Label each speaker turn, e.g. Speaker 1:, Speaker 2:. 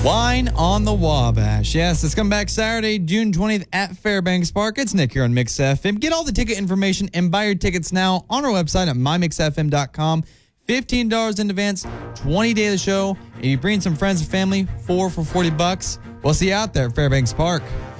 Speaker 1: Wine on the Wabash. Yes, it's coming back Saturday, June 20th at Fairbanks Park. It's Nick here on Mix FM. Get all the ticket information and buy your tickets now on our website at mymixfm.com. $15 in advance, 20 days of the show. And you bring some friends and family, 4 for $40. We'll see you out there at Fairbanks Park.